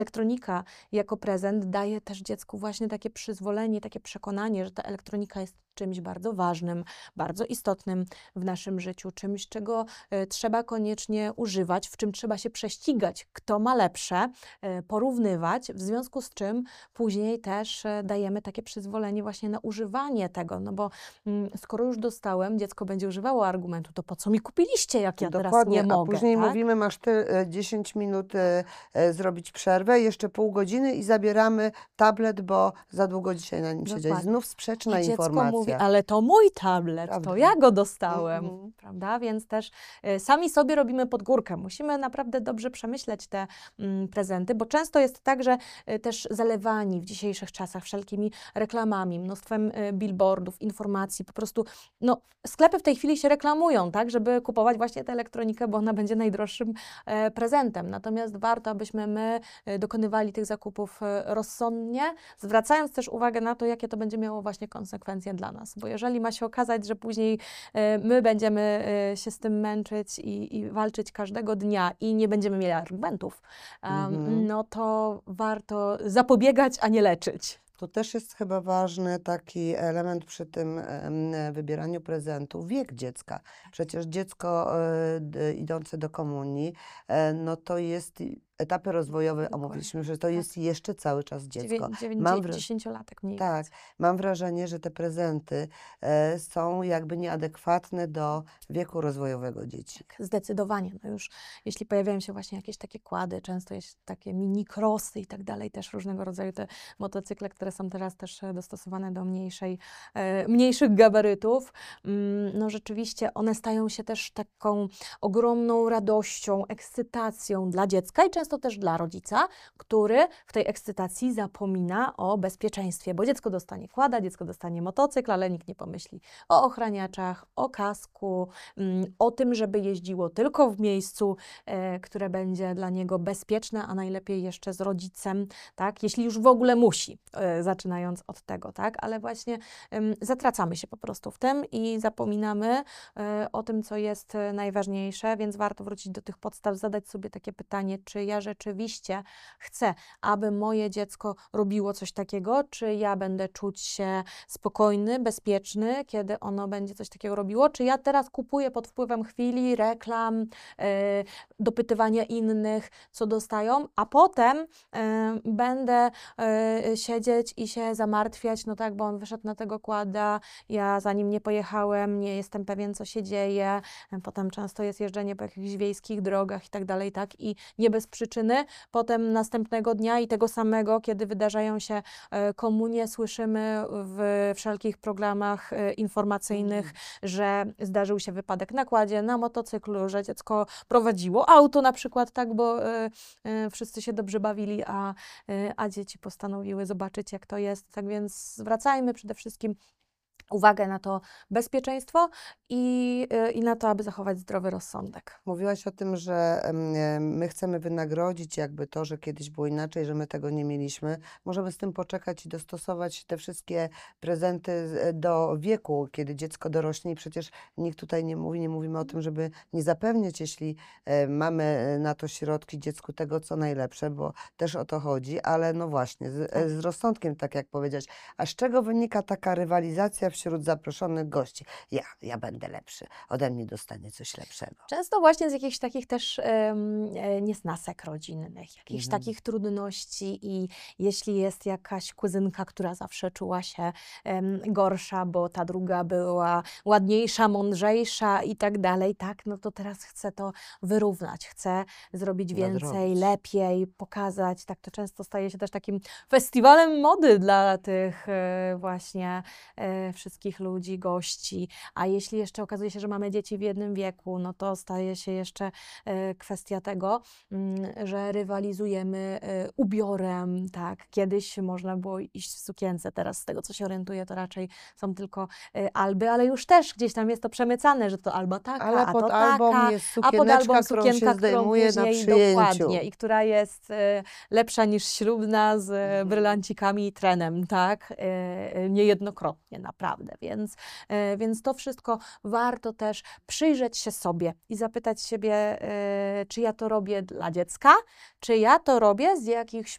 Elektronika jako prezent daje też dziecku właśnie takie przyzwolenie, takie przekonanie, że ta elektronika jest czymś bardzo ważnym, bardzo istotnym w naszym życiu, czymś, czego trzeba koniecznie używać, w czym trzeba się prześcigać, kto ma lepsze, porównywać, w związku z czym później też dajemy takie przyzwolenie właśnie na używanie tego, no bo skoro już dostałem, dziecko będzie używało argumentu, to po co mi kupiliście, jak ja teraz nie Dokładnie, a mogę, później tak? mówimy, masz ty 10 minut zrobić przerwę, jeszcze pół godziny i zabieramy tablet, bo za długo dzisiaj na nim siedzieć. Dokładnie. Znów sprzeczna A dziecko mówi, informacja. ale to mój tablet, Prawda. to ja go dostałem, Mhm. prawda? Więc też sami sobie robimy pod górkę. Musimy naprawdę dobrze przemyśleć te prezenty, bo często jest tak, że też zalewani w dzisiejszych czasach wszelkimi reklamami, mnóstwem billboardów, informacji, po prostu, no, sklepy w tej chwili się reklamują, tak, żeby kupować właśnie tę elektronikę, bo ona będzie najdroższym prezentem. Natomiast warto, abyśmy my dokonywali tych zakupów rozsądnie, zwracając też uwagę na to, jakie to będzie miało właśnie konsekwencje dla nas. Bo jeżeli ma się okazać, że później my będziemy się z tym męczyć i walczyć każdego dnia i nie będziemy mieli argumentów, no to warto zapobiegać, a nie leczyć. To też jest chyba ważny taki element przy tym wybieraniu prezentu, wiek dziecka. Przecież dziecko idące do komunii, no to jest etapy rozwojowe, a Dokładnie, mówiliśmy, że to tak. jest jeszcze cały czas dziecko. 10-latek mniej Tak, więcej. mam wrażenie, że te prezenty są jakby nieadekwatne do wieku rozwojowego dzieci. Zdecydowanie. No już jeśli pojawiają się właśnie jakieś takie kłady, często jest takie mini-crossy i tak dalej, też różnego rodzaju te motocykle, które są teraz też dostosowane do mniejszych gabarytów, no rzeczywiście one stają się też taką ogromną radością, ekscytacją dla dziecka i często też dla rodzica, który w tej ekscytacji zapomina o bezpieczeństwie, bo dziecko dostanie kłada, dziecko dostanie motocykl, ale nikt nie pomyśli o ochraniaczach, o kasku, o tym, żeby jeździło tylko w miejscu, które będzie dla niego bezpieczne, a najlepiej jeszcze z rodzicem, tak, jeśli już w ogóle musi, zaczynając od tego, tak, ale właśnie zatracamy się po prostu w tym i zapominamy o tym, co jest najważniejsze, więc warto wrócić do tych podstaw, zadać sobie takie pytanie, czy ja rzeczywiście chcę, aby moje dziecko robiło coś takiego, czy ja będę czuć się spokojny, bezpieczny, kiedy ono będzie coś takiego robiło, czy ja teraz kupuję pod wpływem chwili, reklam, dopytywania innych, co dostają, a potem będę siedzieć i się zamartwiać, no tak, bo on wyszedł na tego kłada, ja za nim nie pojechałem, nie jestem pewien, co się dzieje, potem często jest jeżdżenie po jakichś wiejskich drogach i tak dalej, tak, i nie bez przyczyny, potem następnego dnia i tego samego, kiedy wydarzają się komunie, słyszymy w wszelkich programach informacyjnych, że zdarzył się wypadek na kładzie, na motocyklu, że dziecko prowadziło auto na przykład, tak, bo wszyscy się dobrze bawili, a dzieci postanowiły zobaczyć, jak to jest. Tak więc zwracajmy przede wszystkim uwagę na to bezpieczeństwo i na to, aby zachować zdrowy rozsądek. Mówiłaś o tym, że my chcemy wynagrodzić jakby to, że kiedyś było inaczej, że my tego nie mieliśmy. Możemy z tym poczekać i dostosować te wszystkie prezenty do wieku, kiedy dziecko dorośnie i przecież nikt tutaj nie mówimy o tym, żeby nie zapewniać, jeśli mamy na to środki, dziecku tego, co najlepsze, bo też o to chodzi, ale no właśnie, z rozsądkiem, tak jak powiedziałeś. A z czego wynika taka rywalizacja wśród zaproszonych gości? Ja będę lepszy, ode mnie dostanie coś lepszego. Często właśnie z jakichś takich też niesnasek rodzinnych, jakichś takich trudności i jeśli jest jakaś kuzynka, która zawsze czuła się gorsza, bo ta druga była ładniejsza, mądrzejsza i tak dalej, tak, no to teraz chcę to wyrównać, chcę zrobić więcej, Nadrobić. lepiej, pokazać, tak to często staje się też takim festiwalem mody dla tych właśnie wszystkich ludzi, gości, a jeśli jeszcze okazuje się, że mamy dzieci w jednym wieku, no to staje się jeszcze kwestia tego, że rywalizujemy ubiorem, tak, kiedyś można było iść w sukience, teraz z tego, co się orientuję, to raczej są tylko alby, ale już też gdzieś tam jest to przemycane, że to alba taka, Ale a pod to albą taka, jest a pod albą sukieneczka, którą się sukienka, którą zdejmuje na później przyjęciu. dokładnie i która jest lepsza niż ślubna z brylancikami i trenem, tak, niejednokrotnie, naprawdę. naprawdę. Więc to wszystko warto też przyjrzeć się sobie i zapytać siebie, czy ja to robię dla dziecka, czy ja to robię z jakichś